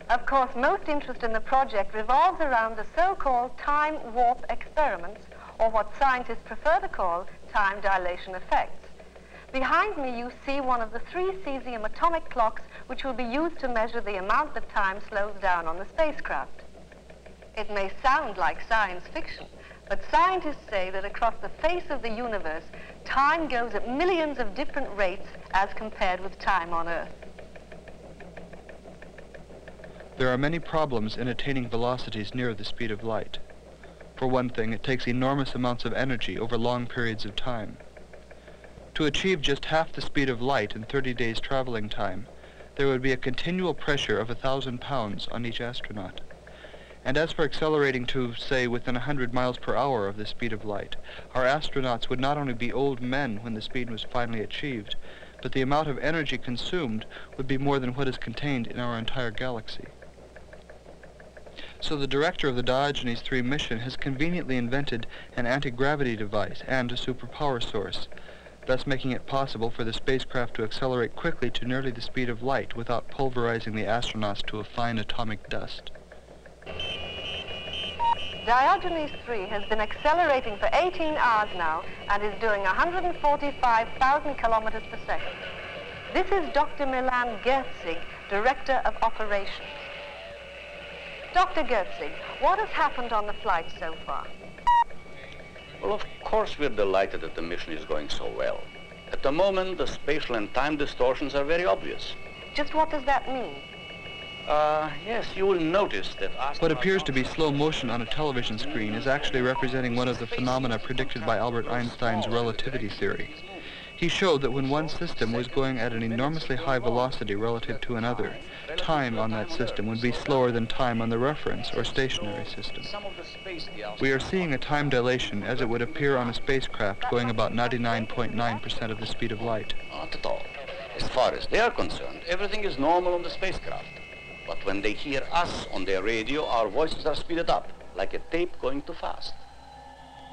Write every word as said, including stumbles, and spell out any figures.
Of course, most interest in the project revolves around the so-called time warp experiments, or what scientists prefer to call time dilation effects. Behind me, you see one of the three cesium atomic clocks which will be used to measure the amount that time slows down on the spacecraft. It may sound like science fiction, but scientists say that across the face of the universe, time goes at millions of different rates as compared with time on Earth. There are many problems in attaining velocities near the speed of light. For one thing, it takes enormous amounts of energy over long periods of time. To achieve just half the speed of light in thirty days traveling time, there would be a continual pressure of a thousand pounds on each astronaut. And as for accelerating to, say, within a hundred miles per hour of the speed of light, our astronauts would not only be old men when the speed was finally achieved, but the amount of energy consumed would be more than what is contained in our entire galaxy. So the director of the Diogenes three mission has conveniently invented an anti-gravity device and a superpower source, thus making it possible for the spacecraft to accelerate quickly to nearly the speed of light without pulverizing the astronauts to a fine atomic dust. Diogenes three has been accelerating for eighteen hours now and is doing one hundred forty-five thousand kilometers per second. This is Doctor Milan Gerzig, Director of Operations. Doctor Gerzig, what has happened on the flight so far? Well, of course we're delighted that the mission is going so well. At the moment, the spatial and time distortions are very obvious. Just what does that mean? Uh, yes, you will notice that... What appears to be slow motion on a television screen is actually representing one of the phenomena predicted by Albert Einstein's relativity theory. He showed that when one system was going at an enormously high velocity relative to another, time on that system would be slower than time on the reference or stationary system. We are seeing a time dilation as it would appear on a spacecraft going about ninety-nine point nine percent of the speed of light. Not at all. As far as they are concerned, everything is normal on the spacecraft. But when they hear us on their radio, our voices are speeded up, like a tape going too fast.